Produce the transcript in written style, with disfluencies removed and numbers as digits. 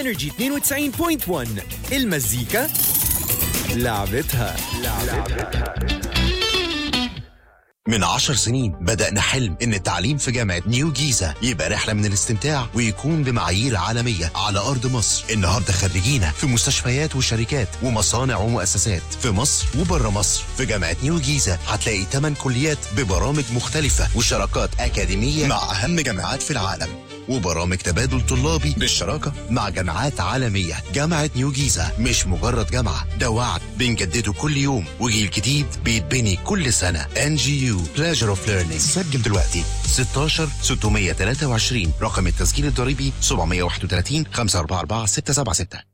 انرجي 92.1 المزيكا لعبتها. من 10 سنين بدأنا حلم إن التعليم في جامعة نيو جيزة يبقى رحلة من الاستمتاع ويكون بمعايير عالمية على أرض مصر. النهاردة خريجينا في مستشفيات وشركات ومصانع ومؤسسات في مصر وبره مصر. في جامعة نيو جيزة هتلاقي 8 كليات ببرامج مختلفة وشراكات أكاديمية مع أهم جامعات في العالم، وبرامج تبادل طلابي بالشراكة مع جامعات عالمية. جامعة نيو جيزة مش مجرد جامعة، ده وعد بنجدده كل يوم، وجيل جديد بيتبني كل سنة. NGU Pleasure of Learning. سجل دلوقتي 16 623 رقم التسجيل الضريبي 731 544 676.